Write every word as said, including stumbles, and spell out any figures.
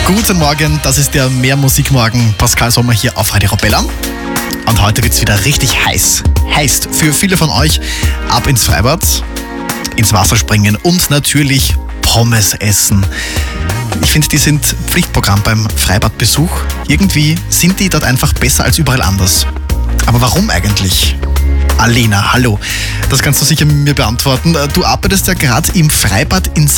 Guten Morgen, das ist der Mehrmusikmorgen. Pascal Sommer hier auf Radio Arabella. Und heute wird es wieder richtig heiß. Heißt für viele von euch ab ins Freibad, ins Wasser springen und natürlich Pommes essen. Ich finde, die sind Pflichtprogramm beim Freibadbesuch. Irgendwie sind die dort einfach besser als überall anders. Aber warum eigentlich? Alena, hallo. Das kannst du sicher mir beantworten. Du arbeitest ja gerade im Freibad in